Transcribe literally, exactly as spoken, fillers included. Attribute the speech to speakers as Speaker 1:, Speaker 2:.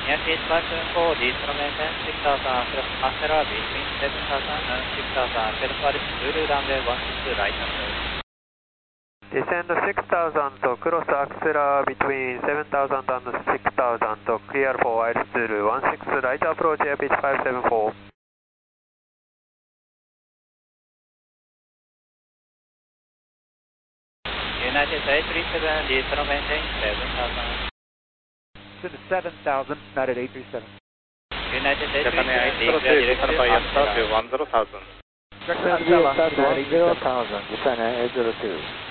Speaker 1: Yankee five seven four, descend maintain six thousand cross Accela between seven thousand and six thousand, Telfaris Zulu runway one six right approach.
Speaker 2: Descend six thousand to cross Accela between seven thousand and six thousand to clear for Wild Zulu one six right approach Air Beach five seven four.
Speaker 1: United eight three seven, descend maintain seven thousand.
Speaker 3: To the seven thousand, United eight three seven.
Speaker 1: United eight three
Speaker 4: Japan
Speaker 1: seven,
Speaker 4: eight
Speaker 1: clear
Speaker 4: zero two,
Speaker 1: direction
Speaker 4: by Yasta
Speaker 1: Accela.
Speaker 4: to one zero thousand.
Speaker 3: Direction Accela, United eight three seven.
Speaker 5: Japan eight zero two.